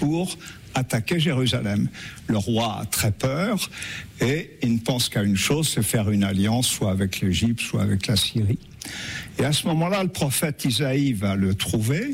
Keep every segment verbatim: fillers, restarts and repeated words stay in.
pour attaquer Jérusalem. Le roi a très peur et il ne pense qu'à une chose, c'est faire une alliance soit avec l'Égypte, soit avec la Syrie. Et à ce moment-là, le prophète Isaïe va le trouver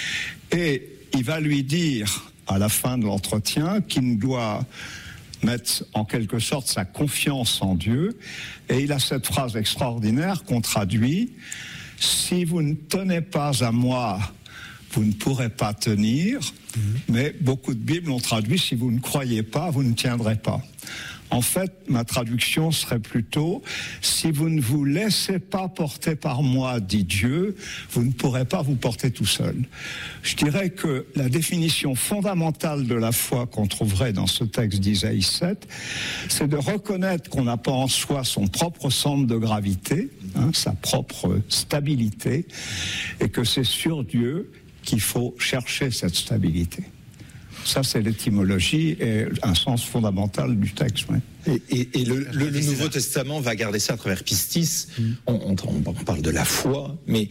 et il va lui dire à la fin de l'entretien qu'il doit mettre en quelque sorte sa confiance en Dieu. Et il a cette phrase extraordinaire qu'on traduit: « Si vous ne tenez pas à moi, vous ne pourrez pas tenir. Mmh. » Mais beaucoup de Bibles ont traduit « Si vous ne croyez pas, vous ne tiendrez pas ». En fait, ma traduction serait plutôt « Si vous ne vous laissez pas porter par moi, dit Dieu, vous ne pourrez pas vous porter tout seul. » Je dirais que la définition fondamentale de la foi qu'on trouverait dans ce texte d'Isaïe sept, c'est de reconnaître qu'on n'a pas en soi son propre centre de gravité, hein, sa propre stabilité, et que c'est sur Dieu qu'il faut chercher cette stabilité. Ça, c'est l'étymologie et un sens fondamental du texte. Oui. Et, et, et le, le, le Nouveau Testament va garder ça à travers pistis. Mm. On, on, on parle de la foi, mais,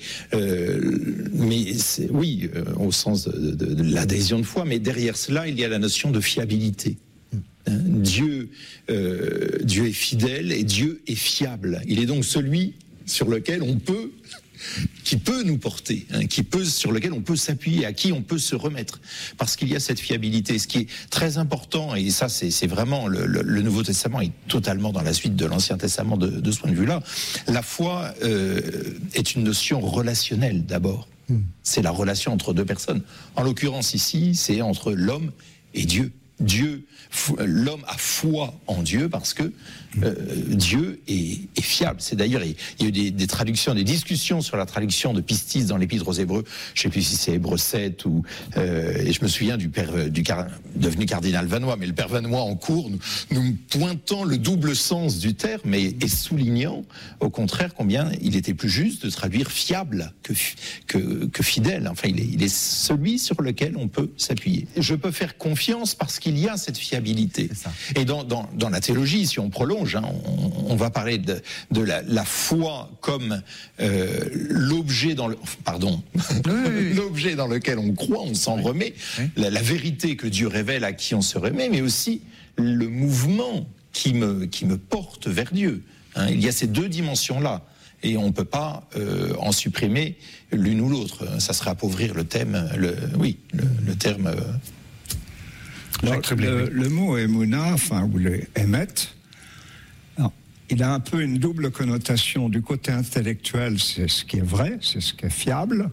euh, mais c'est, oui, euh, au sens de, de, de l'adhésion de foi, mais derrière cela, il y a la notion de fiabilité. Mm. Hein, Dieu, euh, Dieu est fidèle et Dieu est fiable. Il est donc celui sur lequel on peut... qui peut nous porter, hein, qui peut, sur lequel on peut s'appuyer, à qui on peut se remettre, parce qu'il y a cette fiabilité. Ce qui est très important, et ça c'est, c'est vraiment, le, le, le Nouveau Testament est totalement dans la suite de l'Ancien Testament de, de ce point de vue-là. La foi euh, est une notion relationnelle d'abord. Mmh. C'est la relation entre deux personnes. En l'occurrence ici, c'est entre l'homme et Dieu. Dieu, l'homme a foi en Dieu parce que euh, Dieu est, est fiable. C'est d'ailleurs, il, il y a eu des, des traductions, des discussions sur la traduction de pistis dans l'Épître aux Hébreux. Je ne sais plus si c'est Hébreux sept ou euh, et je me souviens du père du car, devenu cardinal Vanois, mais le père Vanois en cours nous, nous pointant le double sens du terme et, et soulignant au contraire combien il était plus juste de traduire fiable que que, que fidèle. Enfin, il est, il est celui sur lequel on peut s'appuyer. Je peux faire confiance parce qu'il Il y a cette fiabilité. Et dans, dans, dans la théologie, si on prolonge, hein, on, on va parler de, de la, la foi comme euh, l'objet dans le, pardon, oui, oui. l'objet dans lequel on croit, on s'en oui. remet, oui. La, la vérité que Dieu révèle à qui on se remet, mais aussi le mouvement qui me, qui me porte vers Dieu. Hein, il y a ces deux dimensions-là. Et on ne peut pas euh, en supprimer l'une ou l'autre. Ça serait appauvrir le thème, le, oui, le, le terme. Euh, Alors, le, le mot émouna, enfin, ou le émet, alors, il a un peu une double connotation. Du côté intellectuel, c'est ce qui est vrai, c'est ce qui est fiable.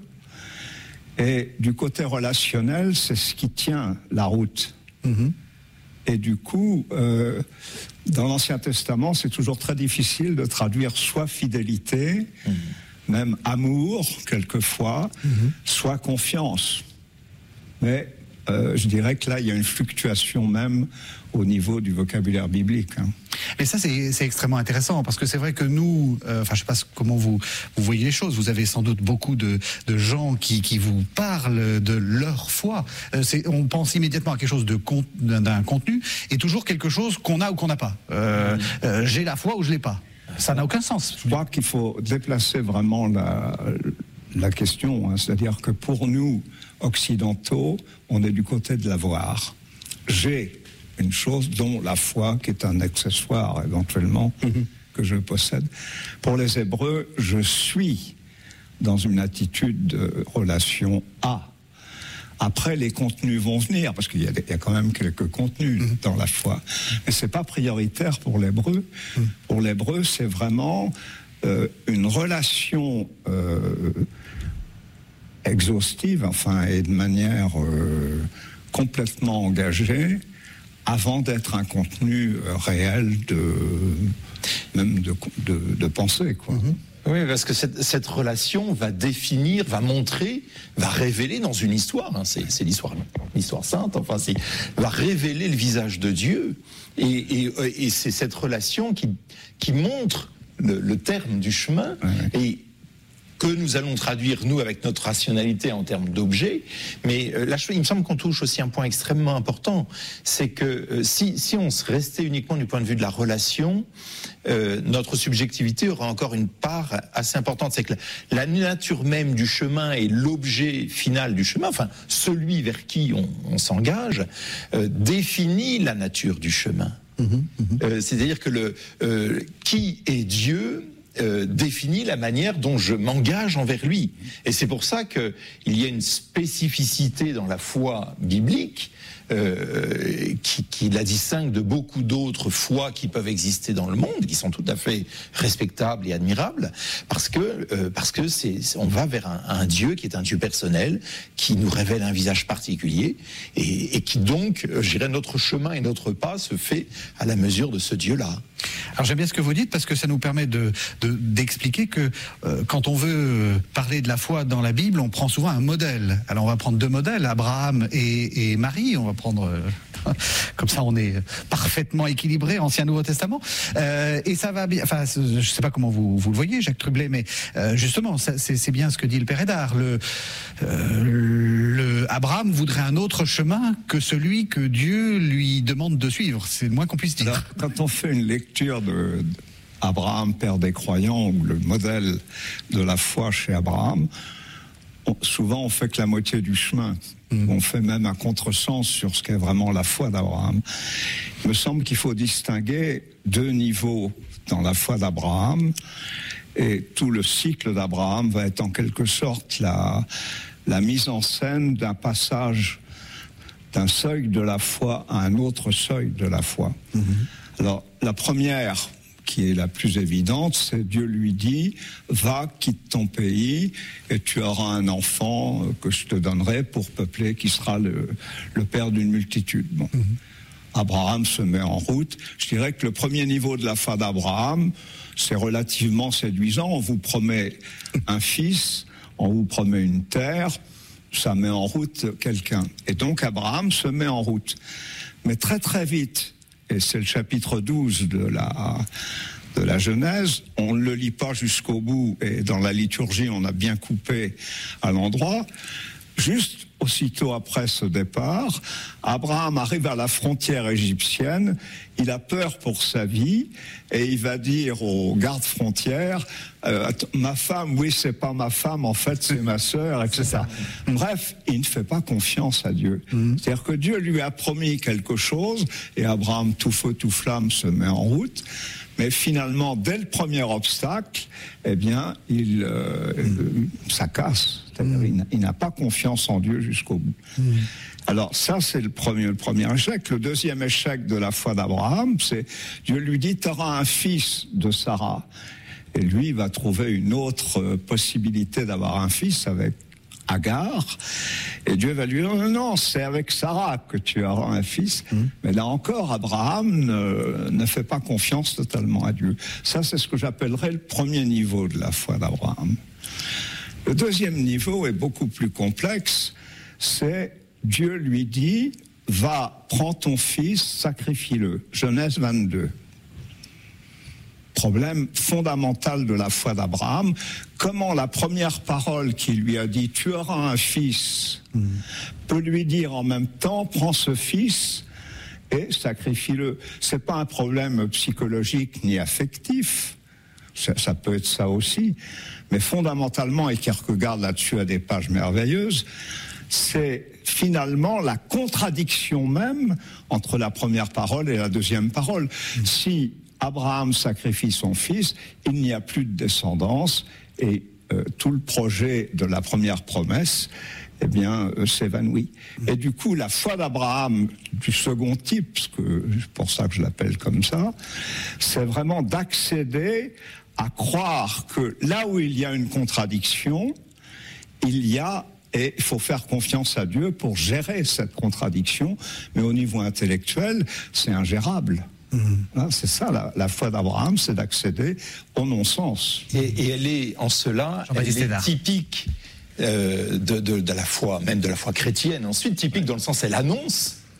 Et du côté relationnel, c'est ce qui tient la route. Mm-hmm. Et du coup, euh, dans l'Ancien Testament, c'est toujours très difficile de traduire soit fidélité, mm-hmm. même amour, quelquefois, mm-hmm. soit confiance. Mais Euh, je dirais que là, il y a une fluctuation même au niveau du vocabulaire biblique. Hein. Et ça, c'est, c'est extrêmement intéressant, parce que c'est vrai que nous, euh, enfin, je ne sais pas comment vous, vous voyez les choses, vous avez sans doute beaucoup de, de gens qui, qui vous parlent de leur foi. Euh, c'est, on pense immédiatement à quelque chose de con, d'un, d'un contenu, et toujours quelque chose qu'on a ou qu'on n'a pas. Euh, euh, j'ai la foi ou je ne l'ai pas. Ça n'a aucun sens. Je crois qu'il faut déplacer vraiment la... la question, hein, c'est-à-dire que pour nous, occidentaux, on est du côté de l'avoir. J'ai une chose dont la foi, qui est un accessoire éventuellement, mm-hmm. que je possède. Pour les Hébreux, je suis dans une attitude de relation à. Après, les contenus vont venir, parce qu'il y a, des, il y a quand même quelques contenus mmh. dans la foi. Mais ce n'est pas prioritaire pour l'Hébreu. Mmh. Pour l'Hébreu, c'est vraiment euh, une relation euh, exhaustive, enfin, et de manière euh, complètement engagée, avant d'être un contenu euh, réel de, même de, de, de pensée, quoi. Mmh. Oui, parce que cette, cette relation va définir, va montrer, va révéler dans une histoire, hein, c'est, c'est l'histoire, l'histoire sainte, enfin, c'est, va révéler le visage de Dieu. Et, et, et c'est cette relation qui, qui montre le, le terme du chemin. Ouais. Et que nous allons traduire, nous, avec notre rationalité en termes d'objets. Mais euh, là, il me semble qu'on touche aussi un point extrêmement important, c'est que euh, si, si on se restait uniquement du point de vue de la relation, euh, notre subjectivité aura encore une part assez importante. C'est que la, la nature même du chemin et l'objet final du chemin, enfin, celui vers qui on, on s'engage, euh, définit la nature du chemin. Mmh, mmh. Euh, c'est-à-dire que le euh, qui est Dieu Euh, définit la manière dont je m'engage envers lui. Et c'est pour ça qu'il y a une spécificité dans la foi biblique euh, qui, qui la distingue de beaucoup d'autres foi qui peuvent exister dans le monde, qui sont tout à fait respectables et admirables, parce que euh, parce que c'est on va vers un, un Dieu qui est un Dieu personnel, qui nous révèle un visage particulier, et, et qui donc, euh, je dirais, notre chemin et notre pas se fait à la mesure de ce Dieu-là. Alors j'aime bien ce que vous dites, parce que ça nous permet de, de, d'expliquer que euh, quand on veut parler de la foi dans la Bible, on prend souvent un modèle. Alors on va prendre deux modèles, Abraham et, et Marie. On va prendre euh, comme ça, on est parfaitement équilibré, Ancien Nouveau Testament. Euh, et ça va bien. Enfin, je sais pas comment vous, vous le voyez, Jacques Trublet, mais euh, justement, ça, c'est, c'est bien ce que dit le Père Hédard. Le, euh, le Abraham voudrait un autre chemin que celui que Dieu lui demande de suivre. C'est le moins qu'on puisse dire. Alors, quand on fait une lecture de Abraham, père des croyants, ou le modèle de la foi chez Abraham, on, souvent on fait que la moitié du chemin. Mmh. On fait même un contresens sur ce qu'est vraiment la foi d'Abraham. Il me semble qu'il faut distinguer deux niveaux dans la foi d'Abraham, et tout le cycle d'Abraham va être en quelque sorte la, la mise en scène d'un passage d'un seuil de la foi à un autre seuil de la foi. Mmh. Alors, la première, qui est la plus évidente, c'est Dieu lui dit, va, quitte ton pays, et tu auras un enfant que je te donnerai pour peupler, qui sera le, le père d'une multitude. Bon. Mm-hmm. Abraham se met en route. Je dirais que le premier niveau de la foi d'Abraham, c'est relativement séduisant. On vous promet un fils, on vous promet une terre, ça met en route quelqu'un. Et donc Abraham se met en route. Mais très très vite, et c'est le chapitre douze de la, de la Genèse, on ne le lit pas jusqu'au bout, et dans la liturgie on a bien coupé à l'endroit. Juste aussitôt après ce départ, Abraham arrive à la frontière égyptienne, il a peur pour sa vie, et il va dire aux gardes-frontières, euh, ma femme, oui c'est pas ma femme, en fait c'est ma sœur, et cetera. Bref, il ne fait pas confiance à Dieu. Mmh. C'est-à-dire que Dieu lui a promis quelque chose, et Abraham, tout feu, tout flamme, se met en route. Mais finalement, dès le premier obstacle, eh bien, il, euh, mmh. ça casse. C'est-à-dire, mmh. il n'a pas confiance en Dieu jusqu'au bout. Mmh. Alors ça, c'est le premier, le premier échec. Le deuxième échec de la foi d'Abraham, c'est Dieu lui dit, tu auras un fils de Sarah. Et lui, il va trouver une autre possibilité d'avoir un fils avec Agar, et Dieu va lui dire non, non, c'est avec Sarah que tu auras un fils. Mmh. Mais là encore, Abraham ne, ne fait pas confiance totalement à Dieu. Ça, c'est ce que j'appellerais le premier niveau de la foi d'Abraham. Le deuxième niveau est beaucoup plus complexe, c'est Dieu lui dit, va, prends ton fils, sacrifie-le. Genèse vingt-deux. Problème fondamental de la foi d'Abraham, comment la première parole qui lui a dit « tu auras un fils mmh. » peut lui dire en même temps « prends ce fils et sacrifie-le ». Ce n'est pas un problème psychologique ni affectif, ça, ça peut être ça aussi, mais fondamentalement, et Kierkegaard là-dessus a des pages merveilleuses, c'est finalement la contradiction même entre la première parole et la deuxième parole. Mmh. Si Abraham sacrifie son fils, il n'y a plus de descendance et euh, tout le projet de la première promesse, eh bien, euh, s'évanouit. Et du coup, la foi d'Abraham du second type, c'est pour ça que je l'appelle comme ça, c'est vraiment d'accéder à croire que là où il y a une contradiction, il y a, et il faut faire confiance à Dieu pour gérer cette contradiction, mais au niveau intellectuel, c'est ingérable. Mmh. C'est ça, la, la foi d'Abraham, c'est d'accéder au non-sens. Et, et elle est, en cela, elle est typique euh, de, de, de la foi, même de la foi chrétienne. Ensuite, typique dans le sens, elle annonce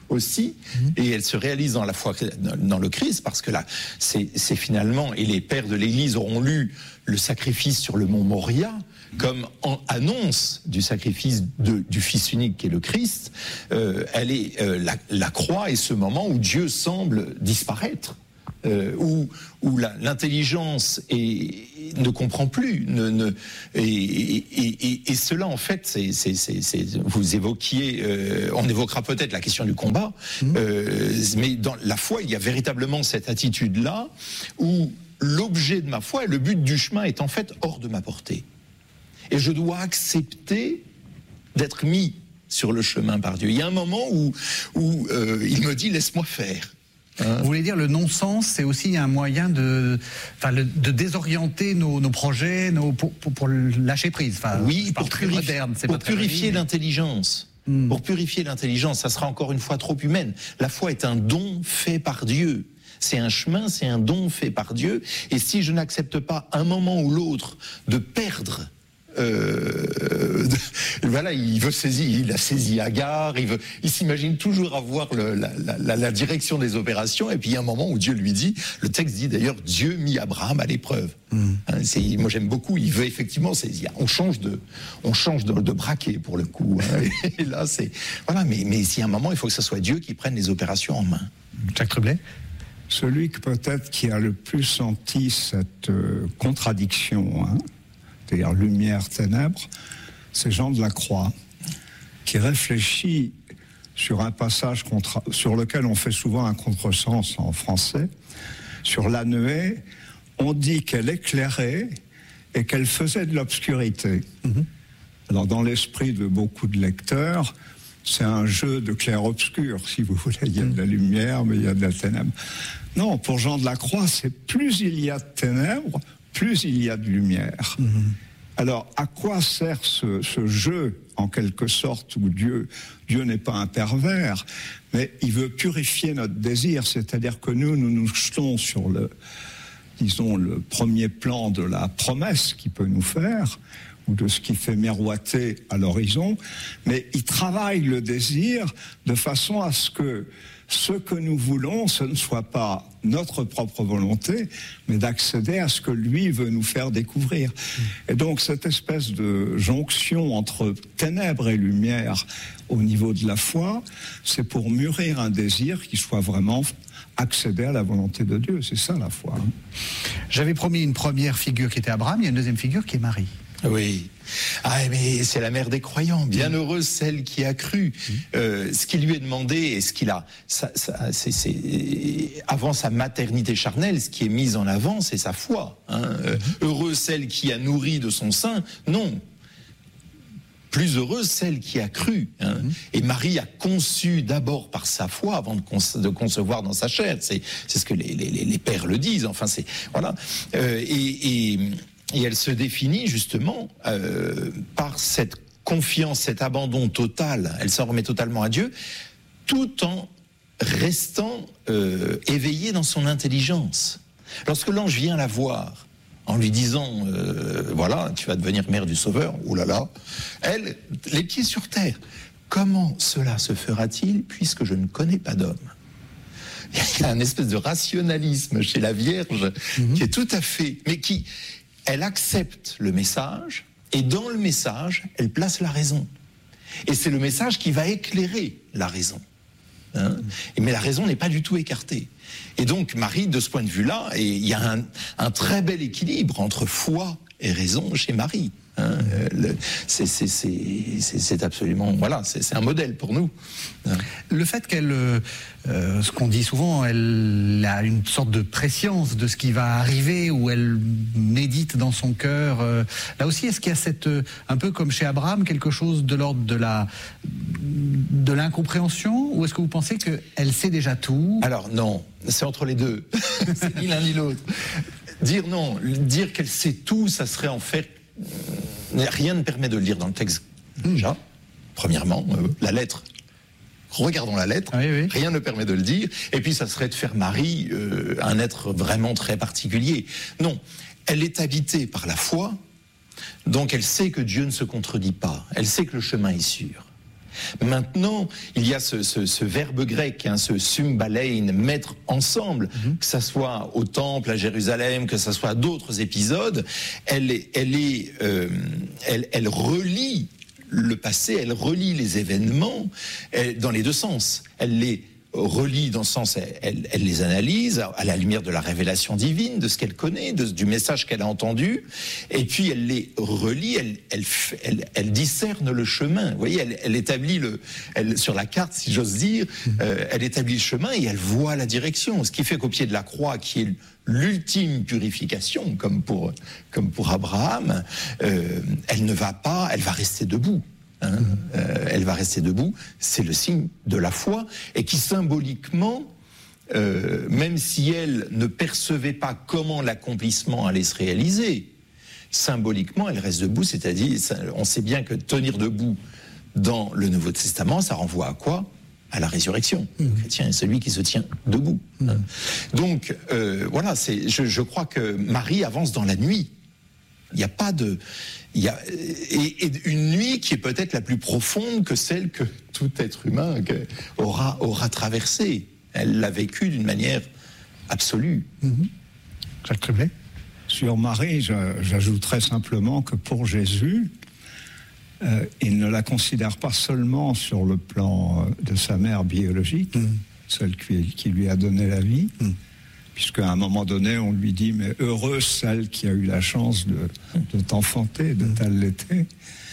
aussi, mmh. et elle se réalise dans la foi dans le Christ, parce que là, c'est, c'est finalement, et les pères de l'Église auront lu le sacrifice sur le mont Moria comme en annonce du sacrifice de, du Fils unique qui est le Christ. Euh, elle est euh, la, la croix est ce moment où Dieu semble disparaître. Euh, où, où la, l'intelligence est, ne comprend plus, ne, ne, et, et, et, et cela en fait, c'est, c'est, c'est, c'est, vous évoquiez, euh, on évoquera peut-être la question du combat, mmh. euh, mais dans la foi, il y a véritablement cette attitude-là où l'objet de ma foi et le but du chemin est en fait hors de ma portée, et je dois accepter d'être mis sur le chemin par Dieu. Il y a un moment où, où euh, il me dit laisse-moi faire. Hein? Vous voulez dire le non-sens, c'est aussi un moyen de, enfin, le, de désorienter nos, nos projets, nos, pour, pour, pour lâcher prise. Enfin, oui, pour, purifier, moderne, c'est pour pas purifier mais... l'intelligence. Hmm. Pour purifier l'intelligence, ça sera encore une fois trop humaine. La foi est un don fait par Dieu. C'est un chemin, c'est un don fait par Dieu. Et si je n'accepte pas un moment ou l'autre de perdre Euh, voilà, il veut saisir, il a saisi Agar, il veut, il s'imagine toujours avoir le, la, la, la direction des opérations, et puis il y a un moment où Dieu lui dit, le texte dit d'ailleurs, Dieu mit Abraham à l'épreuve. Mmh. Hein, c'est, moi j'aime beaucoup, il veut effectivement saisir. On change de, on change de, de braquet pour le coup. Hein, et, et là c'est, voilà, mais mais s'il y a un moment, il faut que ce soit Dieu qui prenne les opérations en main. Jacques Tremblay. Celui que peut-être qui a le plus senti cette euh, contradiction, hein, c'est-à-dire lumière, ténèbres, c'est Jean de la Croix, qui réfléchit sur un passage contra- sur lequel on fait souvent un contresens en français. Sur la nuée, on dit qu'elle éclairait et qu'elle faisait de l'obscurité. Mmh. Alors, dans l'esprit de beaucoup de lecteurs, c'est un jeu de clair-obscur, si vous voulez. Il y a de la lumière, mais il y a de la ténèbre. Non, pour Jean de la Croix, c'est plus il y a de ténèbres, plus il y a de lumière. Mmh. Alors, à quoi sert ce, ce jeu, en quelque sorte, où Dieu, Dieu n'est pas un pervers, mais il veut purifier notre désir, c'est-à-dire que nous, nous nous jetons sur le, disons, le premier plan de la promesse qu'il peut nous faire, ou de ce qui fait miroiter à l'horizon, mais il travaille le désir de façon à ce que ce que nous voulons, ce ne soit pas notre propre volonté, mais d'accéder à ce que lui veut nous faire découvrir. Et donc cette espèce de jonction entre ténèbres et lumière au niveau de la foi, c'est pour mûrir un désir qui soit vraiment accéder à la volonté de Dieu. C'est ça la foi. J'avais promis une première figure qui était Abraham, il y a une deuxième figure qui est Marie. Oui. Ah, mais c'est la mère des croyants. Bienheureuse celle qui a cru. Euh, ce qu'il lui est demandé et ce qu'il a, ça, ça, c'est, c'est, avant sa maternité charnelle, ce qui est mis en avant, c'est sa foi. Hein. Euh, heureuse celle qui a nourri de son sein. Non. Plus heureuse celle qui a cru. Hein. Mmh. Et Marie a conçu d'abord par sa foi avant de, conce- de concevoir dans sa chair. C'est, c'est ce que les, les, les pères le disent. Enfin, c'est voilà. Euh, et, et Et elle se définit justement euh, par cette confiance, cet abandon total. Elle s'en remet totalement à Dieu, tout en restant euh, éveillée dans son intelligence. Lorsque l'ange vient la voir en lui disant euh, voilà, tu vas devenir mère du Sauveur, oh là là, elle, les pieds sur terre. Comment cela se fera-t-il puisque je ne connais pas d'homme? Il y a un espèce de rationalisme chez la Vierge mmh. qui est tout à fait, mais qui elle accepte le message, et dans le message, elle place la raison. Et c'est le message qui va éclairer la raison. Hein ? Mais la raison n'est pas du tout écartée. Et donc, Marie, de ce point de vue-là, et il y a un, un très bel équilibre entre foi et raison chez Marie. Hein, le, c'est, c'est, c'est, c'est, c'est absolument, voilà, c'est, c'est un modèle pour nous. Hein. Le fait qu'elle, euh, ce qu'on dit souvent, elle a une sorte de prescience de ce qui va arriver, où elle médite dans son cœur. Euh, là aussi, est-ce qu'il y a cette, euh, un peu comme chez Abraham, quelque chose de l'ordre de la, de l'incompréhension, ou est-ce que vous pensez qu'elle sait déjà tout? Alors non, c'est entre les deux. C'est ni l'un ni l'autre. Dire non, dire qu'elle sait tout, ça serait en fait. Rien ne permet de le lire dans le texte, déjà. Premièrement, euh, la lettre. Regardons la lettre. Oui, oui. Rien ne permet de le dire. Et puis, ça serait de faire Marie euh, un être vraiment très particulier. Non, elle est habitée par la foi, donc elle sait que Dieu ne se contredit pas. Elle sait que le chemin est sûr. Maintenant, il y a ce, ce, ce verbe grec, hein, ce symbalein, mettre ensemble, mm-hmm. que ça soit au temple à Jérusalem, que ça soit à d'autres épisodes, elle est, elle est, euh, elle, elle relie le passé, elle relie les événements elle, dans les deux sens. Elle les relie dans le sens, elle, elle les analyse à la lumière de la révélation divine, de ce qu'elle connaît, de, du message qu'elle a entendu, et puis elle les relie, elle, elle, elle, elle discerne le chemin. Vous voyez, elle, elle établit le, elle, sur la carte, si j'ose dire, euh, elle établit le chemin et elle voit la direction. Ce qui fait qu'au pied de la croix, qui est l'ultime purification, comme pour, comme pour Abraham, euh, elle ne va pas, elle va rester debout. Hein, euh, elle va rester debout, c'est le signe de la foi, et qui symboliquement, euh, même si elle ne percevait pas comment l'accomplissement allait se réaliser, symboliquement elle reste debout, c'est-à-dire, ça, on sait bien que tenir debout dans le Nouveau Testament, ça renvoie à quoi ? À la résurrection. Mmh. Le chrétien est celui qui se tient debout. Mmh. Hein. Donc euh, voilà, c'est, je, je crois que Marie avance dans la nuit. Il n'y a pas de... Il y a, et, et une nuit qui est peut-être la plus profonde que celle que tout être humain aura, aura traversée. Elle l'a vécue d'une manière absolue. Mm-hmm. Jacques Trublet ? Sur Marie, je, j'ajouterais simplement que pour Jésus, euh, il ne la considère pas seulement sur le plan de sa mère biologique, mm. celle qui, qui lui a donné la vie, mm. puisqu'à un moment donné, on lui dit « mais heureuse celle qui a eu la chance de, de t'enfanter, de t'allaiter ».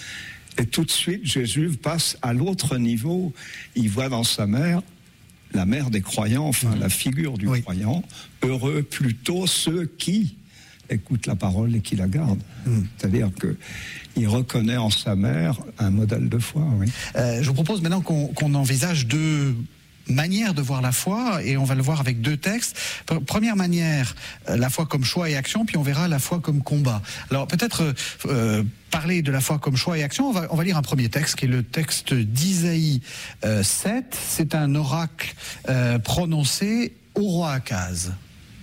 Et tout de suite, Jésus passe à l'autre niveau. Il voit dans sa mère, la mère des croyants, enfin la figure du oui. croyant, heureux plutôt ceux qui écoutent la parole et qui la gardent. Mmh. C'est-à-dire qu'il reconnaît en sa mère un modèle de foi. Oui. Euh, je vous propose maintenant qu'on, qu'on envisage deux manière de voir la foi, et on va le voir avec deux textes. Première manière, la foi comme choix et action, puis on verra la foi comme combat. Alors peut-être euh, parler de la foi comme choix et action, on va, on va lire un premier texte qui est le texte d'Isaïe euh, sept. C'est un oracle euh, prononcé au roi Akaz.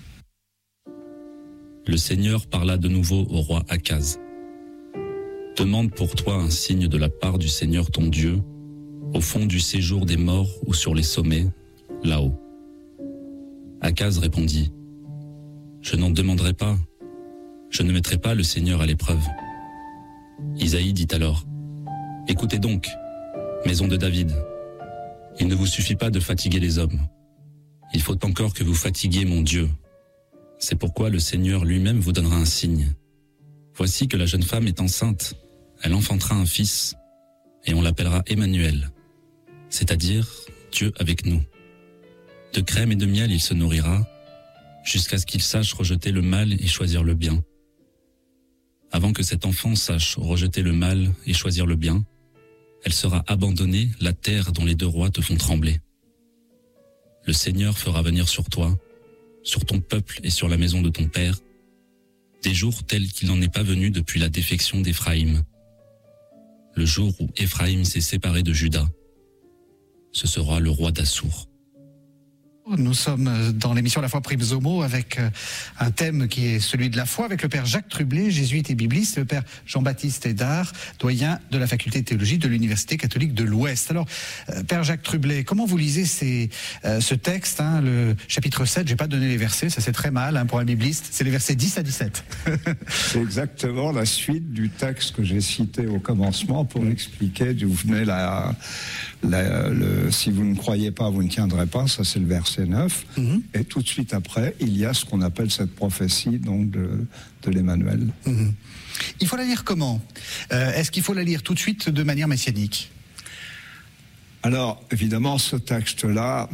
Le Seigneur parla de nouveau au roi Akaz. Demande pour toi un signe de la part du Seigneur ton Dieu, au fond du séjour des morts ou sur les sommets, là-haut. Akaz répondit, « Je n'en demanderai pas, je ne mettrai pas le Seigneur à l'épreuve. » Isaïe dit alors, « Écoutez donc, maison de David, il ne vous suffit pas de fatiguer les hommes. Il faut encore que vous fatiguiez mon Dieu. C'est pourquoi le Seigneur lui-même vous donnera un signe. Voici que la jeune femme est enceinte, elle enfantera un fils, et on l'appellera Emmanuel, c'est-à-dire Dieu avec nous. De crème et de miel il se nourrira, jusqu'à ce qu'il sache rejeter le mal et choisir le bien. Avant que cet enfant sache rejeter le mal et choisir le bien, elle sera abandonnée, la terre dont les deux rois te font trembler. Le Seigneur fera venir sur toi, sur ton peuple et sur la maison de ton père, des jours tels qu'il n'en est pas venu depuis la défection d'Éphraïm. Le jour où Éphraïm s'est séparé de Juda, ce sera le roi d'Assour. Nous sommes dans l'émission La foi prime Zomo avec un thème qui est celui de la foi avec le père Jacques Trublet, jésuite et bibliste, le père Jean-Baptiste Hédard, doyen de la faculté de théologie de l'Université catholique de l'Ouest. Alors, père Jacques Trublet, comment vous lisez ces, euh, ce texte, hein, le chapitre sept, je n'ai pas donné les versets, ça c'est très mal hein, pour un bibliste, c'est les versets dix à dix-sept. C'est exactement la suite du texte que j'ai cité au commencement pour expliquer d'où venait la, la, le « si vous ne croyez pas, vous ne tiendrez pas », ça c'est le verset neuf, mmh. Et tout de suite après, il y a ce qu'on appelle cette prophétie donc de, de l'Emmanuel. Mmh. Il faut la lire comment ? euh, Est-ce qu'il faut la lire tout de suite de manière messianique ? Alors, évidemment, ce texte-là,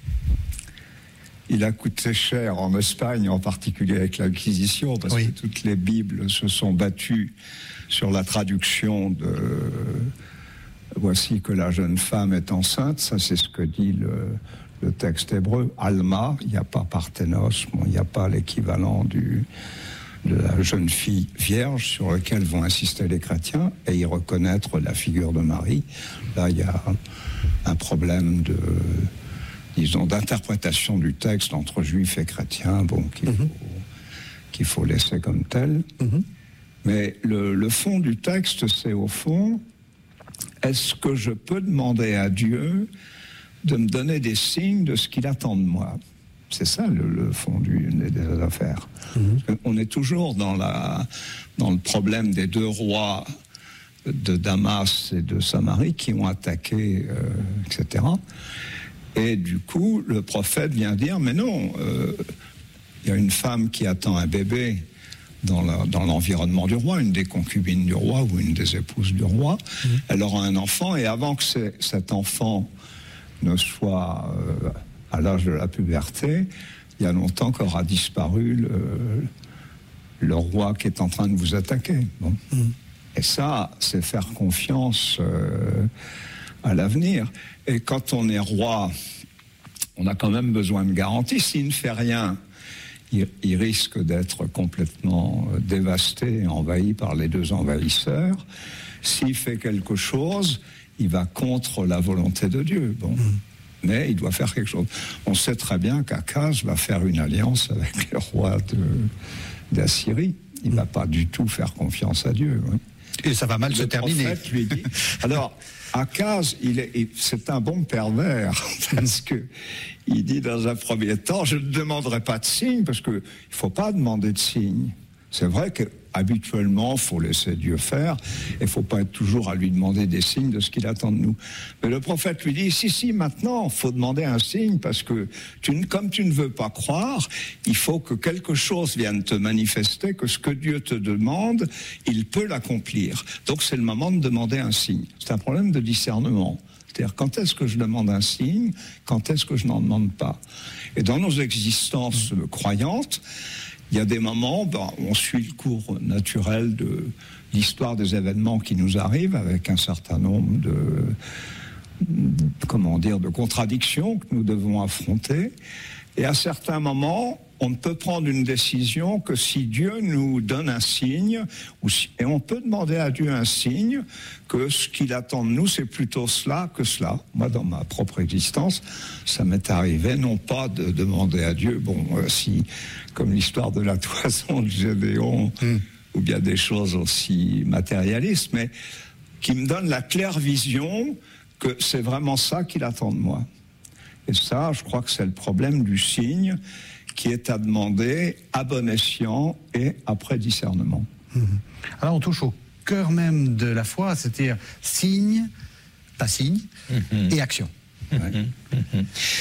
il a coûté cher en Espagne, en particulier avec l'Inquisition, parce oui. que toutes les Bibles se sont battues sur la traduction de « Voici que la jeune femme est enceinte », ça c'est ce que dit le... le texte hébreu, Alma, il n'y a pas Parthénos, bon, il n'y a pas l'équivalent du, de la jeune fille vierge sur lequel vont insister les chrétiens et y reconnaître la figure de Marie. Là, il y a un problème de, disons, d'interprétation du texte entre juifs et chrétiens, bon, qu'il, mm-hmm. faut, qu'il faut laisser comme tel. Mm-hmm. Mais le, le fond du texte, c'est au fond, est-ce que je peux demander à Dieu de me donner des signes de ce qu'il attend de moi? C'est ça le, le fond du, des affaires. Mmh. On est toujours dans, la, dans le problème des deux rois de Damas et de Samarie qui ont attaqué, euh, et cetera. Et du coup, le prophète vient dire, mais non, euh, il y a une femme qui attend un bébé dans, la, dans l'environnement du roi, une des concubines du roi ou une des épouses du roi. Mmh. Elle aura un enfant, et avant que cet enfant ne soit euh, à l'âge de la puberté, il y a longtemps qu'aura disparu le, le roi qui est en train de vous attaquer. Bon. Mmh. Et ça, c'est faire confiance euh, à l'avenir. Et quand on est roi, on a quand même besoin de garanties. S'il ne fait rien, il, il risque d'être complètement dévasté, envahi par les deux envahisseurs. S'il fait quelque chose, il va contre la volonté de Dieu. Bon. Mmh. Mais il doit faire quelque chose. On sait très bien qu'Akaz va faire une alliance avec le roi de, d'Assyrie. Il ne mmh. va pas du tout faire confiance à Dieu. Hein. Et ça va mal le se terminer. Lui dit, alors, Akaz, il est, il, c'est un bon pervers, parce que il dit dans un premier temps, je ne demanderai pas de signe, parce qu'il ne faut pas demander de signe. C'est vrai qu'habituellement, il faut laisser Dieu faire, et il ne faut pas être toujours à lui demander des signes de ce qu'il attend de nous. Mais le prophète lui dit, si, si, maintenant, il faut demander un signe, parce que tu, comme tu ne veux pas croire, il faut que quelque chose vienne te manifester, que ce que Dieu te demande, il peut l'accomplir. Donc c'est le moment de demander un signe. C'est un problème de discernement. C'est-à-dire, quand est-ce que je demande un signe, quand est-ce que je n'en demande pas? Et dans nos existences croyantes, il y a des moments, ben, on suit le cours naturel de l'histoire des événements qui nous arrivent avec un certain nombre de, comment dire, de contradictions que nous devons affronter. Et à certains moments, on ne peut prendre une décision que si Dieu nous donne un signe, ou si, et on peut demander à Dieu un signe, que ce qu'il attend de nous, c'est plutôt cela que cela. Moi, dans ma propre existence, ça m'est arrivé, non pas de demander à Dieu, bon, euh, si, comme l'histoire de la toison de Gédéon, mmh. ou bien des choses aussi matérialistes, mais qui me donne la claire vision que c'est vraiment ça qu'il attend de moi. Et ça, je crois que c'est le problème du signe, qui est à demander à bon escient et après discernement. Mmh. Alors on touche au cœur même de la foi, c'est-à-dire signe, pas signe, mmh. et action. Mmh. Ouais. Mmh.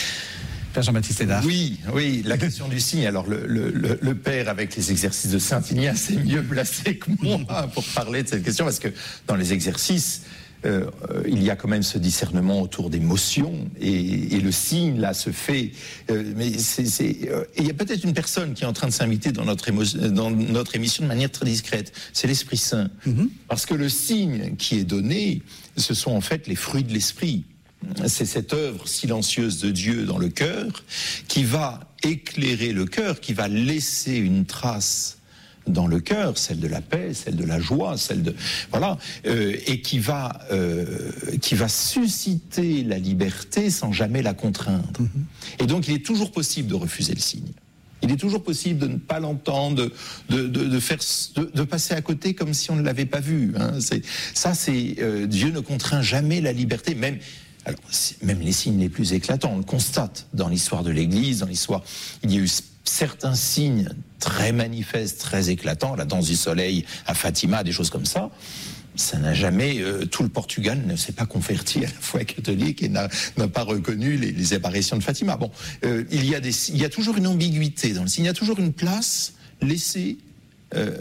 Père Jean-Baptiste Hédard. Oui, oui, la question du signe. Alors le, le, le père avec les exercices de Saint-Ignace est mieux placé que moi pour parler de cette question, parce que dans les exercices, Euh, il y a quand même ce discernement autour des motions, et, et le signe là se fait. Euh, mais c'est, c'est, euh, et il y a peut-être une personne qui est en train de s'inviter dans notre, émo- dans notre émission de manière très discrète. C'est l'Esprit Saint, mm-hmm. parce que le signe qui est donné, ce sont en fait les fruits de l'esprit. C'est cette œuvre silencieuse de Dieu dans le cœur qui va éclairer le cœur, qui va laisser une trace dans le cœur, celle de la paix, celle de la joie, celle de voilà, euh, et qui va euh, qui va susciter la liberté sans jamais la contraindre. Mm-hmm. Et donc, il est toujours possible de refuser le signe. Il est toujours possible de ne pas l'entendre, de, de, de, de faire, de, de passer à côté comme si on ne l'avait pas vu. Hein. C'est, ça, c'est euh, Dieu ne contraint jamais la liberté, même. Alors, même les signes les plus éclatants, on le constate dans l'histoire de l'Église, dans l'histoire, il y a eu certains signes très manifestes, très éclatants, la danse du soleil à Fatima, des choses comme ça. Ça n'a jamais, euh, tout le Portugal ne s'est pas converti à la foi catholique et n'a, n'a pas reconnu les, les apparitions de Fatima. Bon, euh, il y a des, il y a toujours une ambiguïté dans le signe, il y a toujours une place laissée euh,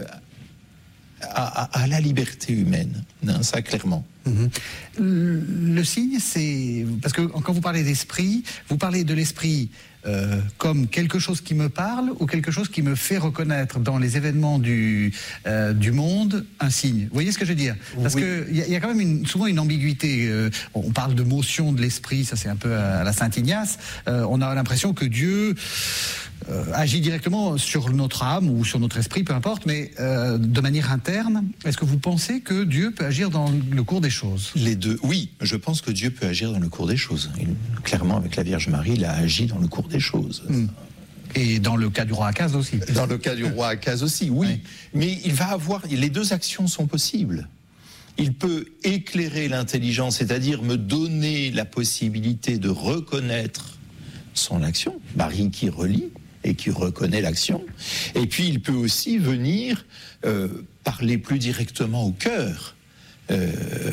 à, à, à la liberté humaine, hein, ça clairement. Mmh. Le signe, c'est parce que quand vous parlez d'esprit, vous parlez de l'esprit euh, comme quelque chose qui me parle ou quelque chose qui me fait reconnaître dans les événements du euh, du monde un signe. Vous voyez ce que je veux dire? Parce oui. que il y, y a quand même une, souvent une ambiguïté. Euh, on parle de motion de l'esprit, ça c'est un peu à, à la Saint-Ignace. Euh, on a l'impression que Dieu Euh, agit directement sur notre âme ou sur notre esprit, peu importe, mais euh, de manière interne. Est-ce que vous pensez que Dieu peut agir dans le cours des choses? Les deux, oui. Je pense que Dieu peut agir dans le cours des choses. Il, clairement, avec la Vierge Marie, il a agi dans le cours des choses. Mmh. Et dans le cas du roi Akaz aussi. Dans le cas du roi Akaz aussi, oui. oui. Mais il va avoir... Les deux actions sont possibles. il peut éclairer l'intelligence, c'est-à-dire me donner la possibilité de reconnaître son action. Marie qui relit et qui reconnaît l'action. Et puis il peut aussi venir euh, parler plus directement au cœur. Euh,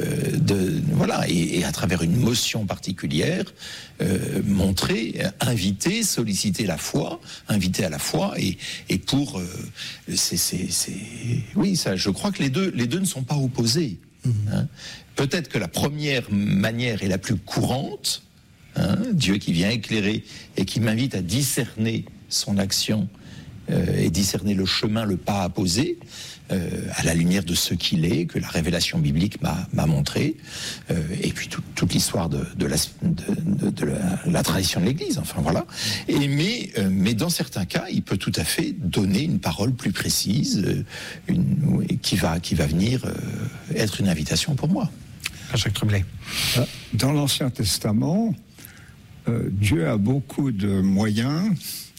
de, voilà, et, et à travers une motion particulière, euh, montrer, inviter, solliciter la foi, inviter à la foi, et, et pour, euh, c'est, c'est, c'est, oui, ça, je crois que les deux, les deux ne sont pas opposés. Mmh. Hein. Peut-être que la première manière est la plus courante, hein, Dieu qui vient éclairer et qui m'invite à discerner son action euh, et discerner le chemin, le pas à poser. Euh, à la lumière de ce qu'il est, que la révélation biblique m'a, m'a montré, euh, et puis tout, toute l'histoire de, de, la, de, de, de la, la tradition de l'Église, enfin voilà. Et mais, euh, mais dans certains cas, il peut tout à fait donner une parole plus précise, euh, une, qui, va, qui va venir euh, être une invitation pour moi. Jacques Tremblay. Dans l'Ancien Testament, euh, Dieu a beaucoup de moyens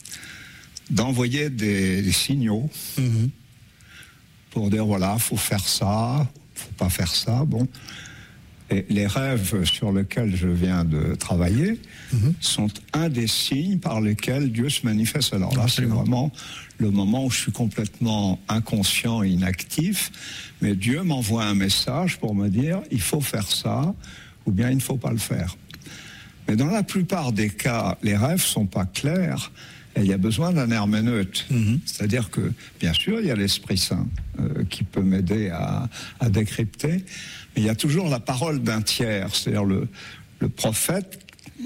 d'envoyer des, des signaux. Mm-hmm. Pour dire, voilà, il faut faire ça, il ne faut pas faire ça, bon. Et les rêves sur lesquels je viens de travailler mm-hmm. sont un des signes par lesquels Dieu se manifeste. Alors là, Absolument. C'est vraiment le moment où je suis complètement inconscient et inactif, mais Dieu m'envoie un message pour me dire, il faut faire ça, ou bien il ne faut pas le faire. Mais dans la plupart des cas, les rêves ne sont pas clairs. Et il y a besoin d'un herméneute. Mm-hmm. C'est-à-dire que, bien sûr, il y a l'Esprit Saint euh, qui peut m'aider à, à décrypter, mais il y a toujours la parole d'un tiers. C'est-à-dire le, le prophète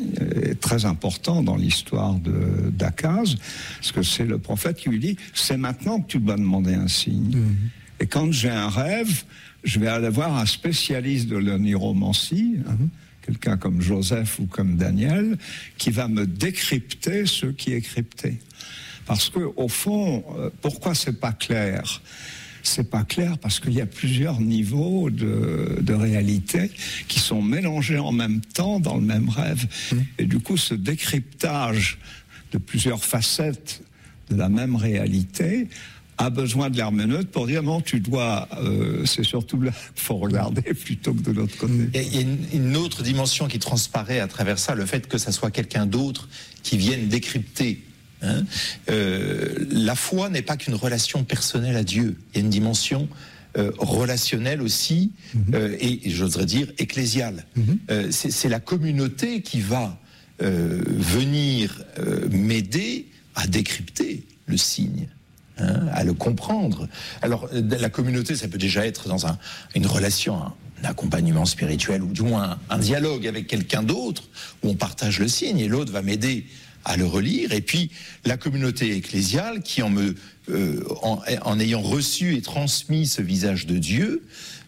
est très important dans l'histoire de, d'Akaz, parce que c'est le prophète qui lui dit « c'est maintenant que tu dois demander un signe mm-hmm. ». Et quand j'ai un rêve, je vais aller voir un spécialiste de l'oniromancie, hein, mm-hmm. quelqu'un comme Joseph ou comme Daniel, qui va me décrypter ce qui est crypté. Parce que, au fond, euh, pourquoi c'est pas clair ? C'est pas clair parce qu'il y a plusieurs niveaux de, de réalité qui sont mélangés en même temps dans le même rêve. Mmh. Et du coup, ce décryptage de plusieurs facettes de la même réalité a besoin de l'herméneute pour dire non, tu dois, euh, c'est surtout là qu'il faut regarder plutôt que de l'autre côté. Il y a une, une autre dimension qui transparaît à travers ça, le fait que ça soit quelqu'un d'autre qui vienne décrypter. Hein. Euh, la foi n'est pas qu'une relation personnelle à Dieu, il y a une dimension euh, relationnelle aussi, mm-hmm. euh, et j'oserais dire ecclésiale. Mm-hmm. Euh, c'est, c'est la communauté qui va euh, venir euh, m'aider à décrypter le signe. Hein, à le comprendre. Alors, la communauté, ça peut déjà être dans un, une relation, un, un accompagnement spirituel, ou du moins un, un dialogue avec quelqu'un d'autre, où on partage le signe, et l'autre va m'aider à le relire. Et puis, la communauté ecclésiale, qui en, me, euh, en, en ayant reçu et transmis ce visage de Dieu,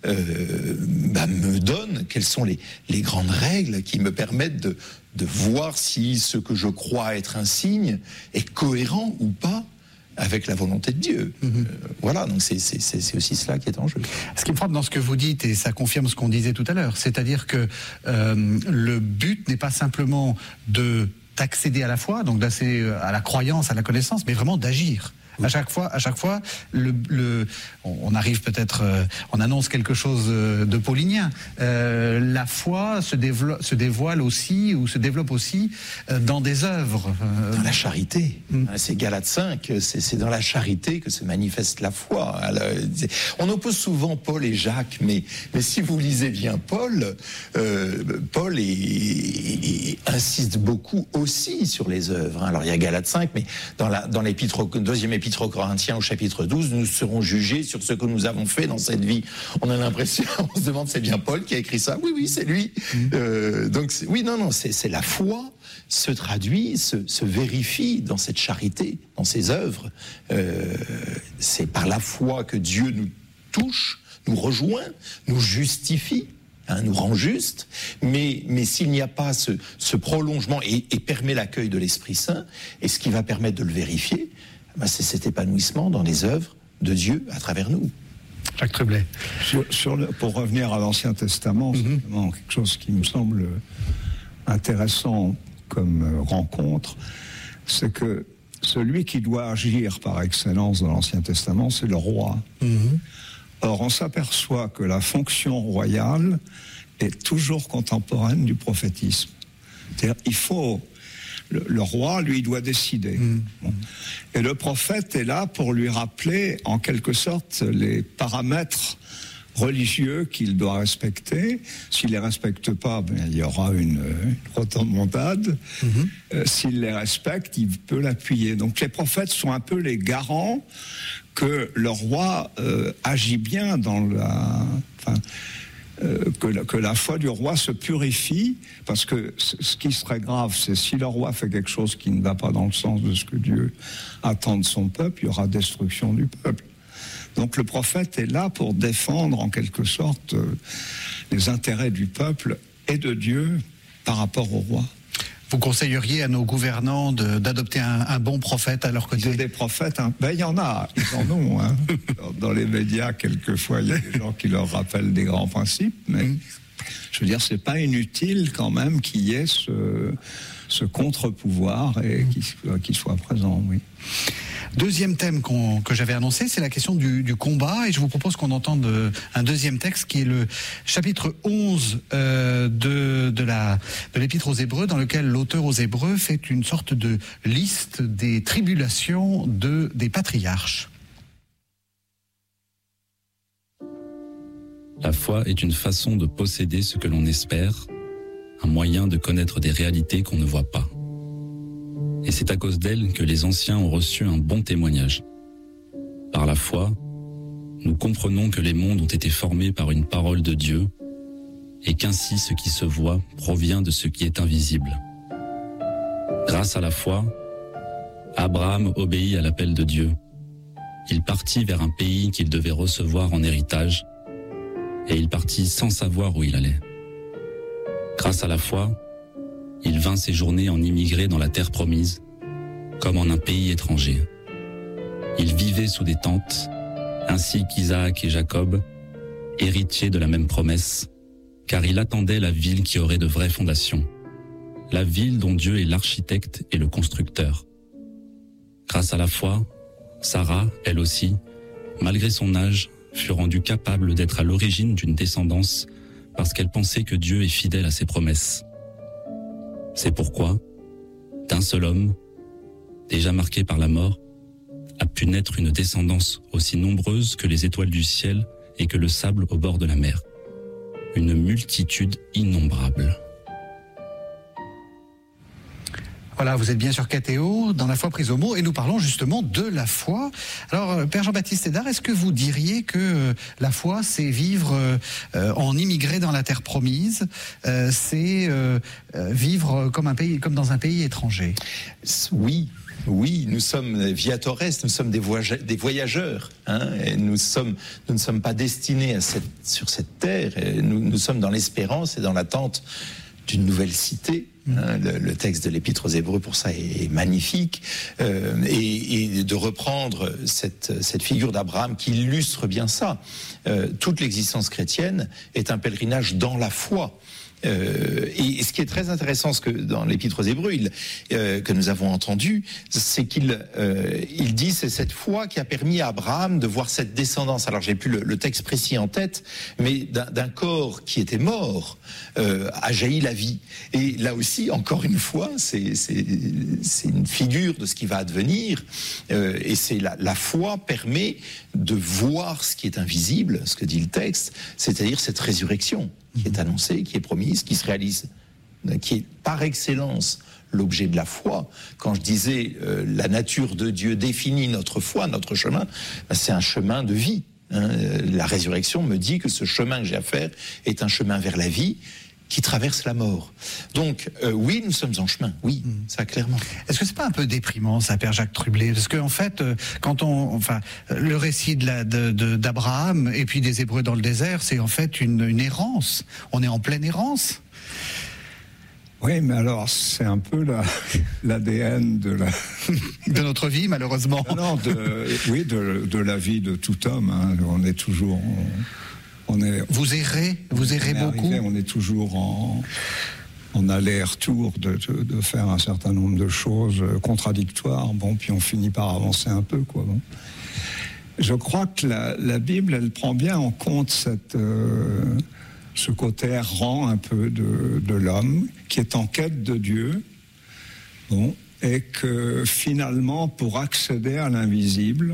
euh, bah, me donne quelles sont les, les grandes règles qui me permettent de, de voir si ce que je crois être un signe est cohérent ou pas avec la volonté de Dieu. Mmh. Euh, voilà, donc c'est, c'est, c'est aussi cela qui est en jeu. Ce qui me frappe dans ce que vous dites, et ça confirme ce qu'on disait tout à l'heure, c'est-à-dire que euh, le but n'est pas simplement de d'accéder à la foi, donc d'accéder à la croyance, à la connaissance, mais vraiment d'agir. À chaque fois, à chaque fois, le, le, on arrive peut-être, euh, on annonce quelque chose de paulinien. Euh, la foi se développe, se dévoile aussi ou se développe aussi euh, dans des œuvres. Euh, dans la charité. Mm. C'est Galates cinq. C'est, c'est dans la charité que se manifeste la foi. Alors, on oppose souvent Paul et Jacques, mais mais si vous lisez bien Paul, euh, Paul est, est, est, insiste beaucoup aussi sur les œuvres. Alors il y a Galates cinq, mais dans la dans l'épître, deuxième épître aux Corinthiens au chapitre douze, nous serons jugés sur ce que nous avons fait dans cette vie. On a l'impression, on se demande, c'est bien Paul qui a écrit ça? Oui, oui, c'est lui. Mmh. Euh, donc, c'est, oui, non, non, c'est, c'est la foi se traduit, se, se vérifie dans cette charité, dans ses œuvres. Euh, c'est par la foi que Dieu nous touche, nous rejoint, nous justifie. Hein, nous rend juste, mais, mais s'il n'y a pas ce, ce prolongement et, et permet l'accueil de l'Esprit Saint, et ce qui va permettre de le vérifier, ben c'est cet épanouissement dans les œuvres de Dieu à travers nous. Jacques Tremblay. Sur, sur le, pour revenir à l'Ancien Testament, mm-hmm. c'est vraiment quelque chose qui me semble intéressant comme rencontre, c'est que celui qui doit agir par excellence dans l'Ancien Testament, c'est le roi. Mm-hmm. Or, on s'aperçoit que la fonction royale est toujours contemporaine du prophétisme. C'est-à-dire, il faut... Le, le roi, lui, doit décider. Mmh. Bon. Et le prophète est là pour lui rappeler, en quelque sorte, les paramètres religieux qu'il doit respecter. S'il ne les respecte pas, ben, il y aura une, une rotomontade. Mmh. Euh, s'il les respecte, il peut l'appuyer. Donc les prophètes sont un peu les garants que le roi euh, agit bien dans la... Enfin, Euh, que, la, que la foi du roi se purifie, parce que ce qui serait grave, c'est si le roi fait quelque chose qui ne va pas dans le sens de ce que Dieu attend de son peuple, il y aura destruction du peuple. Donc le prophète est là pour défendre en quelque sorte euh, les intérêts du peuple et de Dieu par rapport au roi. Vous conseilleriez à nos gouvernants de, d'adopter un, un bon prophète à leur côté? Des prophètes, hein. Ben il y en a, ils en ont. Hein. Dans les médias, quelquefois, il y a des gens qui leur rappellent des grands principes, mais mmh. je veux dire, c'est pas inutile quand même qu'il y ait ce, ce contre-pouvoir et mmh. qu'il, qu'il soit présent, oui. Deuxième thème qu'on, que j'avais annoncé, c'est la question du, du combat, et je vous propose qu'on entende un deuxième texte qui est le chapitre onze euh, de, de, la, de l'Épître aux Hébreux, dans lequel l'auteur aux Hébreux fait une sorte de liste des tribulations de, des patriarches. La foi est une façon de posséder ce que l'on espère, un moyen de connaître des réalités qu'on ne voit pas. Et c'est à cause d'elle que les anciens ont reçu un bon témoignage. Par la foi, nous comprenons que les mondes ont été formés par une parole de Dieu et qu'ainsi ce qui se voit provient de ce qui est invisible. Grâce à la foi, Abraham obéit à l'appel de Dieu. Il partit vers un pays qu'il devait recevoir en héritage et il partit sans savoir où il allait. Grâce à la foi, il vint séjourner en immigré dans la terre promise, comme en un pays étranger. Il vivait sous des tentes, ainsi qu'Isaac et Jacob, héritiers de la même promesse, car il attendait la ville qui aurait de vraies fondations, la ville dont Dieu est l'architecte et le constructeur. Grâce à la foi, Sarah, elle aussi, malgré son âge, fut rendue capable d'être à l'origine d'une descendance parce qu'elle pensait que Dieu est fidèle à ses promesses. C'est pourquoi, d'un seul homme, déjà marqué par la mort, a pu naître une descendance aussi nombreuse que les étoiles du ciel et que le sable au bord de la mer. Une multitude innombrable. Voilà, vous êtes bien sur K T O, dans la foi prise au mot, et nous parlons justement de la foi. Alors, Père Jean-Baptiste Hédard, est-ce que vous diriez que euh, la foi, c'est vivre euh, en immigré dans la terre promise, euh, c'est euh, vivre comme, un pays, comme dans un pays étranger? Oui. Oui, nous sommes viatores, nous sommes des, voyage- des voyageurs. Hein, et nous, sommes, nous ne sommes pas destinés à cette, sur cette terre. Et nous, nous sommes dans l'espérance et dans l'attente d'une nouvelle cité. Hein, le, le texte de l'Épître aux Hébreux pour ça est, est magnifique. Euh, et, et de reprendre cette, cette figure d'Abraham qui illustre bien ça. Euh, toute l'existence chrétienne est un pèlerinage dans la foi. Euh, et ce qui est très intéressant, ce que dans l'Épître aux Hébreux, il, euh, que nous avons entendu, c'est qu'il euh, il dit c'est cette foi qui a permis à Abraham de voir cette descendance. Alors j'ai plus le, le texte précis en tête, mais d'un, d'un corps qui était mort euh, a jailli la vie. Et là aussi, encore une fois, c'est, c'est, c'est une figure de ce qui va advenir. Euh, et c'est la, la foi permet de voir ce qui est invisible, ce que dit le texte, c'est-à-dire cette résurrection qui est annoncée, qui est promise, qui se réalise, qui est par excellence l'objet de la foi. Quand je disais euh, la nature de Dieu définit notre foi, notre chemin, ben, c'est un chemin de vie. Hein. La résurrection me dit que ce chemin que j'ai à faire est un chemin vers la vie qui traverse la mort. Donc, euh, oui, nous sommes en chemin, oui, mmh. ça clairement. Est-ce que c'est pas un peu déprimant, ça, Père Jacques Trublet? Parce qu'en fait, euh, quand on, enfin, le récit de la, de, de, d'Abraham et puis des Hébreux dans le désert, c'est en fait une, une errance. On est en pleine errance. Oui, mais alors, c'est un peu la, l'A D N de la... de notre vie, malheureusement. Non, de, oui, de, de la vie de tout homme. Hein. On est toujours... On... On est, vous errez, vous errez on beaucoup. Arrivé, on est toujours en, en aller-retour de, de, de faire un certain nombre de choses contradictoires. Bon, puis on finit par avancer un peu, quoi. Bon. Je crois que la, la Bible, elle prend bien en compte cette, euh, ce côté errant un peu de, de l'homme, qui est en quête de Dieu, bon, et que finalement, pour accéder à l'invisible,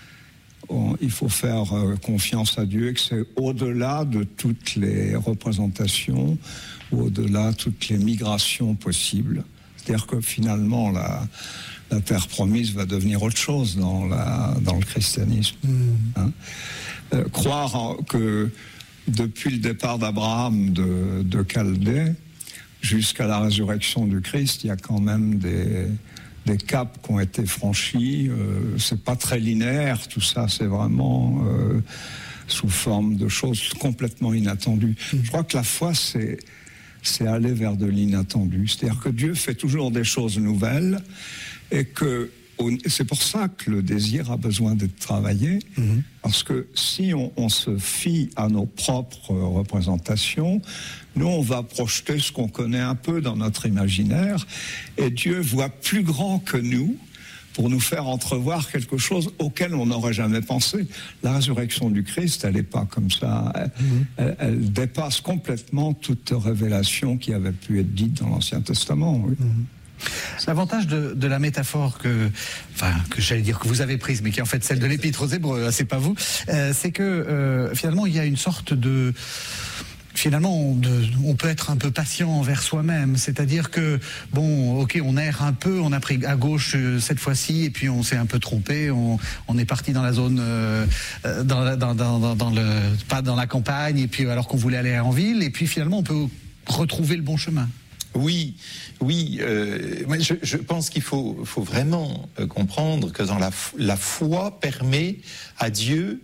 on, il faut faire euh, confiance à Dieu, et que c'est au-delà de toutes les représentations, au-delà de toutes les migrations possibles. C'est-à-dire que finalement, la... la terre promise va devenir autre chose dans, la, dans le christianisme. Mmh. Hein euh, croire en, que depuis le départ d'Abraham de, de Chaldée jusqu'à la résurrection du Christ, il y a quand même des, des caps qui ont été franchis. Euh, c'est pas très linéaire, tout ça, c'est vraiment euh, sous forme de choses complètement inattendues. Mmh. Je crois que la foi, c'est, c'est aller vers de l'inattendu. C'est-à-dire que Dieu fait toujours des choses nouvelles, et que c'est pour ça que le désir a besoin d'être travaillé, mmh. parce que si on, on se fie à nos propres représentations, nous on va projeter ce qu'on connaît un peu dans notre imaginaire, et Dieu voit plus grand que nous pour nous faire entrevoir quelque chose auquel on n'aurait jamais pensé. La résurrection du Christ, elle n'est pas comme ça, elle, mmh. elle, elle dépasse complètement toute révélation qui avait pu être dite dans l'Ancien Testament. Oui. Mmh. L'avantage de, de la métaphore que, enfin, que j'allais dire que vous avez prise, mais qui est en fait celle de l'Épître aux Hébreux, c'est pas vous, euh, c'est que euh, finalement il y a une sorte de... Finalement, on, de, on peut être un peu patient envers soi-même, c'est-à-dire que, bon, ok, on erre un peu, on a pris à gauche euh, cette fois-ci, et puis on s'est un peu trompé, on, on est parti dans la zone, euh, dans, dans, dans, dans, dans le, pas dans la campagne, et puis alors qu'on voulait aller en ville, et puis finalement on peut retrouver le bon chemin. Oui, oui. Euh, je, je pense qu'il faut, faut vraiment euh, comprendre que dans la, la foi permet à Dieu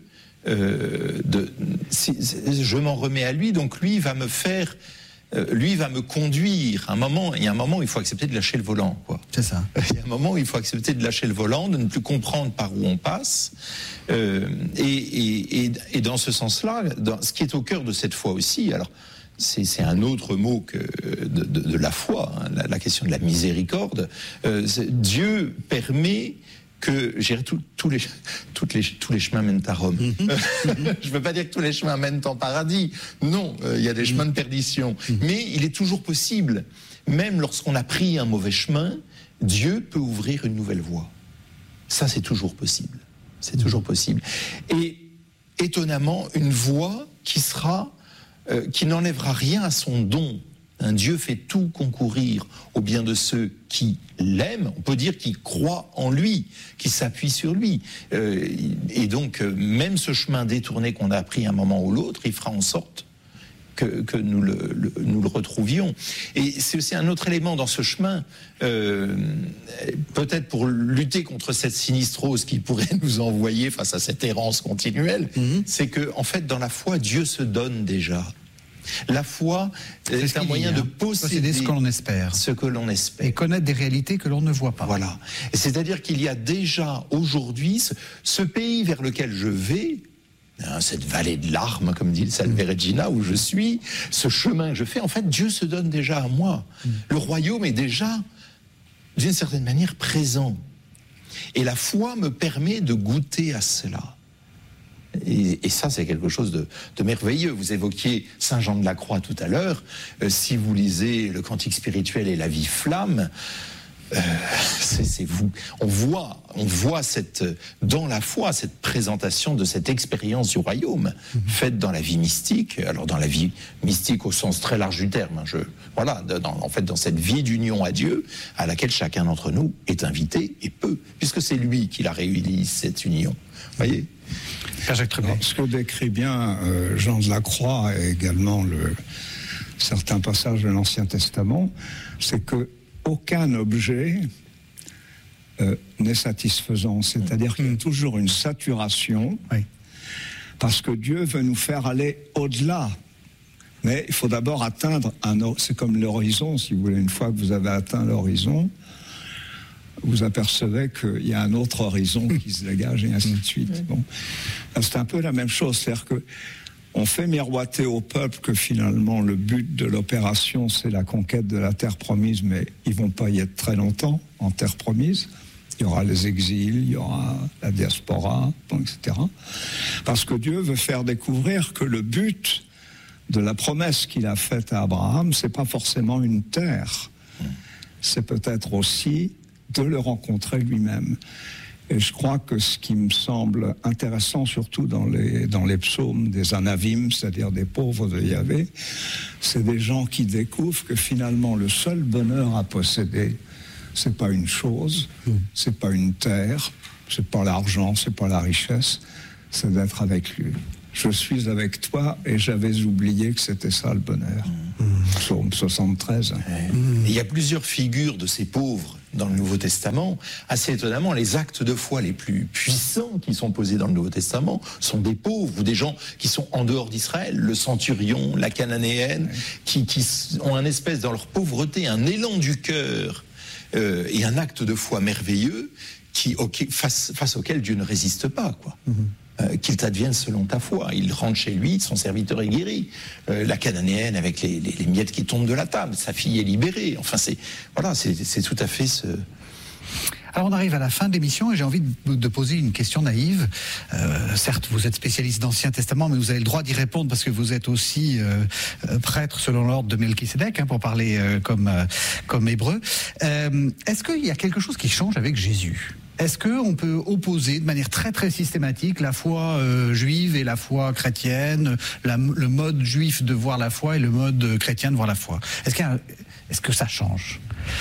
euh, de. Si, si, je m'en remets à lui, donc lui va me faire, euh, lui va me conduire. Un moment, il y a un moment où il faut accepter de lâcher le volant, quoi. C'est ça. Il y a un moment où il faut accepter de lâcher le volant, de ne plus comprendre par où on passe. Euh, et, et, et, et dans ce sens-là, dans, ce qui est au cœur de cette foi aussi, alors. C'est, c'est un autre mot que de, de, de la foi, hein, la, la question de la miséricorde. Euh, Dieu permet que j'ai tout, tout les, toutes les, tous les chemins mènent à Rome. Mm-hmm. Je ne veux pas dire que tous les chemins mènent en paradis. Non, il euh, y a des mm-hmm. chemins de perdition. Mm-hmm. Mais il est toujours possible, même lorsqu'on a pris un mauvais chemin, Dieu peut ouvrir une nouvelle voie. Ça, c'est toujours possible. C'est mm-hmm. toujours possible. Et étonnamment, une voie qui sera... Euh, qui n'enlèvera rien à son don. Un Dieu fait tout concourir au bien de ceux qui l'aiment, on peut dire qui croient en lui, qui s'appuient sur lui. Euh, et donc, euh, même ce chemin détourné qu'on a pris un moment ou l'autre, il fera en sorte que, que nous, le, le, nous le retrouvions. Et c'est aussi un autre élément dans ce chemin, euh, peut-être pour lutter contre cette sinistrose qui pourrait nous envoyer face à cette errance continuelle, mmh. c'est que, en fait, dans la foi, Dieu se donne déjà. La foi c'est, c'est un moyen de posséder ce que l'on espère. Ce que l'on espère. Et connaître des réalités que l'on ne voit pas. Voilà. Et c'est-à-dire qu'il y a déjà aujourd'hui ce, ce pays vers lequel je vais, hein, cette vallée de larmes, comme dit le Salve Regina, où je suis, ce chemin que je fais, en fait, Dieu se donne déjà à moi. Mm. Le royaume est déjà, d'une certaine manière, présent. Et la foi me permet de goûter à cela. Et, et ça, c'est quelque chose de, de merveilleux. Vous évoquiez Saint Jean de la Croix tout à l'heure. Euh, si vous lisez le Cantique spirituel et la vie flamme, euh, c'est, c'est vous. On voit, on voit cette, dans la foi cette présentation de cette expérience du royaume mmh. faite dans la vie mystique. Alors dans la vie mystique au sens très large du terme. Hein, je, voilà, dans, en fait, dans cette vie d'union à Dieu à laquelle chacun d'entre nous est invité et peut, puisque c'est lui qui la réunit, cette union. Vous voyez ? Ce que décrit bien euh, Jean de la Croix et également le, certains passages de l'Ancien Testament, c'est que aucun objet euh, n'est satisfaisant. C'est-à-dire qu'il y a toujours une saturation, oui. parce que Dieu veut nous faire aller au-delà. Mais il faut d'abord atteindre un... C'est comme l'horizon, si vous voulez. Une fois que vous avez atteint l'horizon, vous apercevez qu'il y a un autre horizon qui se dégage et ainsi de suite. Bon. C'est un peu la même chose, c'est-à-dire qu'on fait miroiter au peuple que finalement le but de l'opération c'est la conquête de la terre promise, mais ils ne vont pas y être très longtemps en terre promise. Il y aura les exils, il y aura la diaspora, et cetera. Parce que Dieu veut faire découvrir que le but de la promesse qu'il a faite à Abraham, c'est pas forcément une terre. C'est peut-être aussi de le rencontrer lui-même. Et je crois que ce qui me semble intéressant, surtout dans les, dans les psaumes des anavim, c'est-à-dire des pauvres de Yahvé, c'est des gens qui découvrent que finalement le seul bonheur à posséder, c'est pas une chose, c'est pas une terre, c'est pas l'argent, c'est pas la richesse, c'est d'être avec lui. Je suis avec toi et j'avais oublié que c'était ça le bonheur. Mmh. Psaume soixante-treize. Mmh. Il y a plusieurs figures de ces pauvres dans le Nouveau Testament. Assez étonnamment, les actes de foi les plus puissants qui sont posés dans le Nouveau Testament sont des pauvres ou des gens qui sont en dehors d'Israël. Le centurion, la cananéenne, ouais. qui, qui ont un espèce dans leur pauvreté, un élan du cœur euh, et un acte de foi merveilleux qui, okay, face, face auquel Dieu ne résiste pas, quoi. Mmh. Euh, qu'il t'advienne selon ta foi. Il rentre chez lui, son serviteur est guéri. Euh, la cananéenne avec les, les, les miettes qui tombent de la table, sa fille est libérée. Enfin, c'est voilà, c'est, c'est tout à fait ce. Alors on arrive à la fin de l'émission et j'ai envie de, de poser une question naïve. Euh, certes, vous êtes spécialiste d'Ancien Testament, mais vous avez le droit d'y répondre parce que vous êtes aussi euh, prêtre selon l'ordre de Melchisédek, hein, pour parler euh, comme, euh, comme hébreu. Euh, est-ce qu'il y a quelque chose qui change avec Jésus ? Est-ce qu'on peut opposer de manière très très systématique la foi euh, juive et la foi chrétienne, la, le mode juif de voir la foi et le mode chrétien de voir la foi ? Est-ce, qu'il y a, est-ce que ça change ?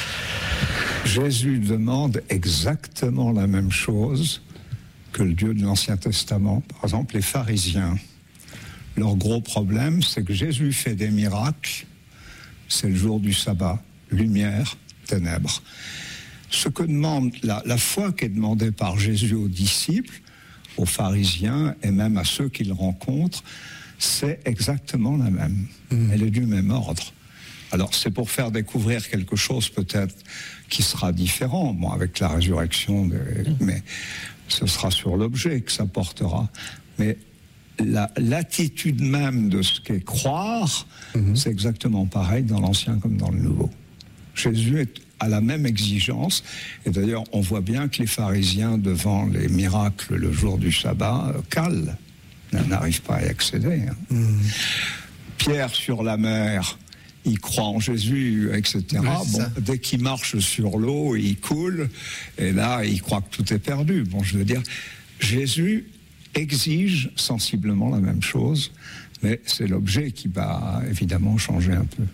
Jésus demande exactement la même chose que le Dieu de l'Ancien Testament. Par exemple, les pharisiens, leur gros problème, c'est que Jésus fait des miracles, c'est le jour du sabbat, lumière, ténèbres. Ce que demande la, la foi qui est demandée par Jésus aux disciples, aux pharisiens et même à ceux qu'il rencontre, c'est exactement la même. Mmh. Elle est du même ordre. Alors c'est pour faire découvrir quelque chose peut-être qui sera différent, bon, avec la résurrection, de, mmh. mais ce sera sur l'objet que ça portera. Mais la, l'attitude même de ce qu'est croire, mmh. c'est exactement pareil dans l'Ancien comme dans le Nouveau. Jésus est à la même exigence, et d'ailleurs on voit bien que les pharisiens devant les miracles le jour du sabbat euh, calent, n'arrivent pas à y accéder. Hein. Mmh. Pierre sur la mer, il croit en Jésus, et cetera. Oui, bon, dès qu'il marche sur l'eau, il coule, et là il croit que tout est perdu. Bon, je veux dire, Jésus exige sensiblement la même chose, mais c'est l'objet qui va évidemment changer un peu.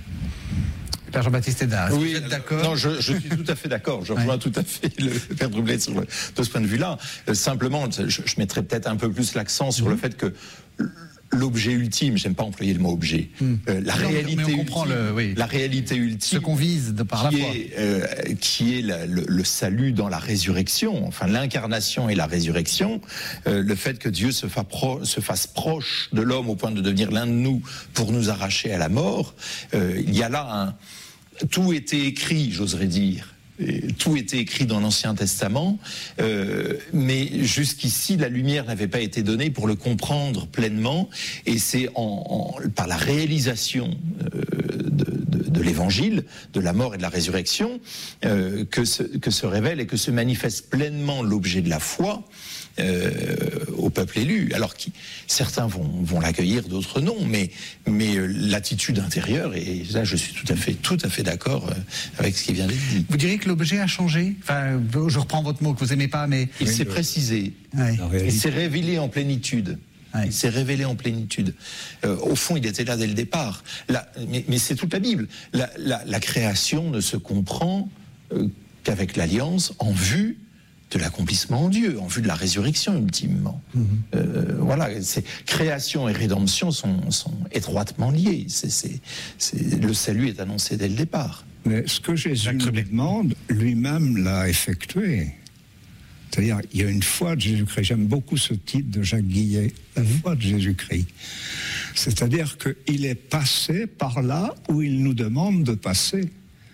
Père Jean-Baptiste Hédard, oui, vous êtes d'accord ? Non, je, je suis tout à fait d'accord. Je rejoins ouais. tout à fait le Père Droublet sur le, de ce point de vue-là. Euh, simplement, je, je mettrais peut-être un peu plus l'accent sur mmh. le fait que l'objet ultime, j'aime pas employer le mot objet, mmh. euh, la, non, réalité mais on comprend ultime, le, oui. la réalité ultime, ce qu'on vise de par la foi, est, euh, qui est la, le, le salut dans la résurrection, enfin l'incarnation et la résurrection, euh, le fait que Dieu se, fa pro, se fasse proche de l'homme au point de devenir l'un de nous pour nous arracher à la mort, euh, il y a là un tout était écrit, j'oserais dire. Et tout était écrit dans l'Ancien Testament, euh, mais jusqu'ici, la lumière n'avait pas été donnée pour le comprendre pleinement, et c'est en, en, par la réalisation euh, de, de, de l'Évangile, de la mort et de la résurrection, euh, que, se, que se révèle et que se manifeste pleinement l'objet de la foi, Euh, au peuple élu. Alors qui, certains vont, vont l'accueillir, d'autres non, mais, mais euh, l'attitude intérieure, et là je suis tout à fait, tout à fait d'accord euh, avec ce qui vient d'être dit. Vous diriez que l'objet a changé ? Enfin, je reprends votre mot que vous aimez pas, mais... Il oui, s'est le... précisé, ouais. il s'est révélé en plénitude. Ouais. Il s'est révélé en plénitude. Euh, au fond, il était là dès le départ. La, mais, mais c'est toute la Bible. La, la, la création ne se comprend euh, qu'avec l'alliance en vue de l'accomplissement en Dieu, en vue de la résurrection ultimement. Mmh. Euh, voilà, c'est, création et rédemption sont, sont étroitement liés. C'est, c'est, c'est, le salut est annoncé dès le départ. Mais ce que Jésus nous demande, lui-même l'a effectué. C'est-à-dire, il y a une foi de Jésus-Christ. J'aime beaucoup ce titre de Jacques Guillet, la foi de Jésus-Christ. C'est-à-dire qu'il est passé par là où il nous demande de passer.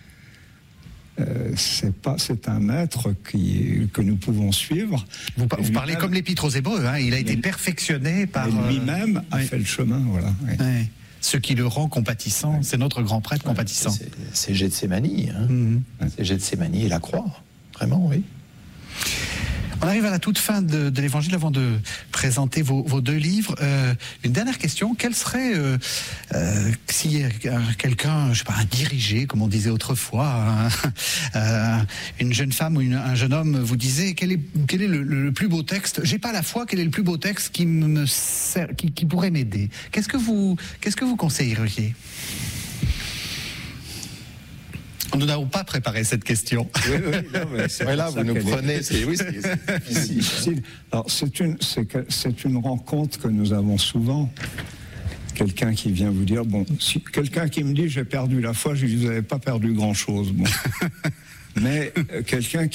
Euh, c'est, pas, c'est un maître qui, que nous pouvons suivre. Vous, vous parlez comme l'Épître aux Hébreux, hein, il a été perfectionné par... Et lui-même euh, a oui. fait le chemin, voilà. Oui. Oui. Ce qui le rend compatissant, oui. c'est notre grand prêtre compatissant. C'est, c'est Gethsémani, hein. mm-hmm. c'est Gethsémani et la croix, vraiment, oui. On arrive à la toute fin de, de l'évangile avant de présenter vos, vos deux livres. Euh, une dernière question, quelle serait, euh, euh, si quelqu'un, je sais pas, un dirigé, comme on disait autrefois, un, euh, une jeune femme ou une, un jeune homme vous disait quel est, quel est le, le plus beau texte, j'ai pas la foi, quel est le plus beau texte qui, me sert, qui, qui pourrait m'aider? Qu'est-ce que vous, qu'est-ce que vous conseilleriez? Nous n'avons pas préparé cette question. Oui, oui, non, mais c'est ouais, là, vous nous prenez, c'est, oui, c'est, c'est difficile. difficile. Alors, c'est une, c'est, que, c'est une rencontre que nous avons souvent. Quelqu'un qui vient vous dire, bon, si, quelqu'un qui me dit j'ai perdu la foi, je lui dis vous n'avez pas perdu grand-chose. Bon. Mais euh, quelqu'un qui